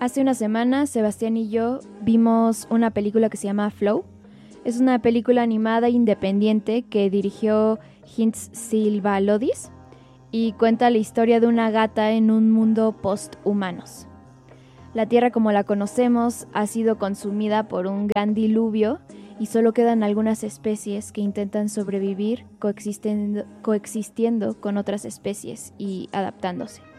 Hace una semana, Sebastián y yo vimos una película que se llama Flow. Es una película animada independiente que dirigió Hinz Silvalodis y cuenta la historia de una gata en un mundo post-humanos. La Tierra como la conocemos ha sido consumida por un gran diluvio y solo quedan algunas especies que intentan sobrevivir coexistiendo con otras especies y adaptándose.